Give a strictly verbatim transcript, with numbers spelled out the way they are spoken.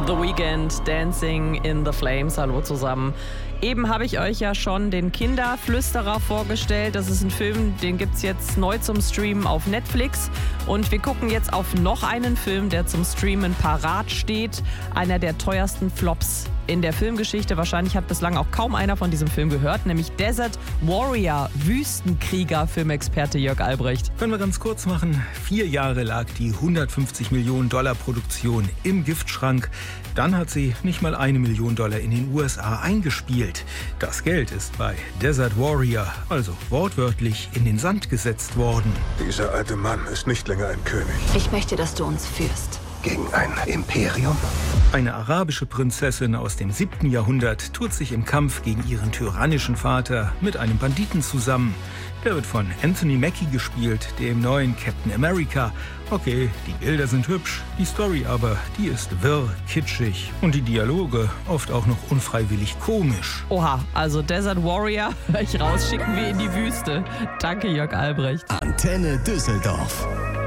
The Weeknd, Dancing in the Flames. Hallo zusammen. Eben habe ich euch ja schon den Kinderflüsterer vorgestellt. Das ist ein Film, den gibt es jetzt neu zum Streamen auf Netflix. Und wir gucken jetzt auf noch einen Film, der zum Streamen parat steht. Einer der teuersten Flops in der Filmgeschichte. Wahrscheinlich hat bislang auch kaum einer von diesem Film gehört, nämlich Desert Warrior, Wüstenkrieger, Filmexperte Jörg Albrecht. Können wir ganz kurz machen. Vier Jahre lag die hundertfünfzig Millionen Dollar Produktion im Giftschrank. Dann hat sie nicht mal eine Million Dollar in den U S A eingespielt. Das Geld ist bei Desert Warrior, also wortwörtlich, in den Sand gesetzt worden. Dieser alte Mann ist nicht länger ein König. Ich möchte, dass du uns führst. Gegen ein Imperium? Eine arabische Prinzessin aus dem siebten Jahrhundert tut sich im Kampf gegen ihren tyrannischen Vater mit einem Banditen zusammen. Der wird von Anthony Mackie gespielt, dem neuen Captain America. Okay, die Bilder sind hübsch, die Story aber, die ist wirr, kitschig und die Dialoge oft auch noch unfreiwillig komisch. Oha, also Desert Warrior, hör ich raus, schicken wir in die Wüste. Danke, Jörg Albrecht. Antenne Düsseldorf.